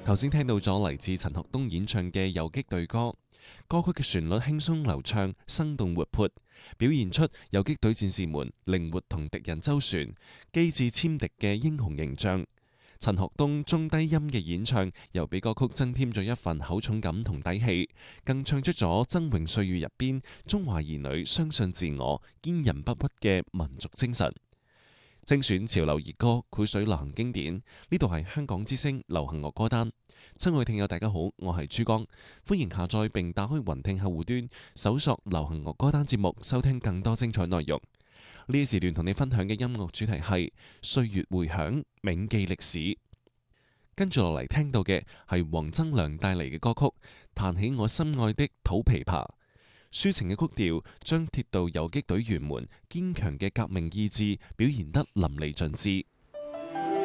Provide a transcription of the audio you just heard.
頭先聽到咗嚟自陳學冬演唱嘅游擊隊歌，歌曲嘅旋律輕鬆流暢、生動活潑，表現出游擊隊戰士們靈活同敵人周旋、機智殲敵嘅英雄形象。陳學冬中低音嘅演唱，又俾歌曲增添咗一份厚重感同底氣，更唱出咗崢嶸歲月入邊中華兒女相信自我、堅韌不屈嘅民族精神。精選潮流熱歌，繪水流行經典。呢度係香港之聲流行樂歌單。親愛聽友大家好，我係珠江，歡迎下載並打開雲聽客戶端，搜索流行樂歌單節目，收聽更多精彩內容。呢一時段同你分享嘅音樂主題係歲月回響，銘記歷史。跟住落嚟聽到嘅係黃增良帶嚟嘅歌曲，彈起我心愛的土琵琶。抒情嘅曲調將鐵道游擊隊員們堅強嘅革命意志表現得淋漓盡致。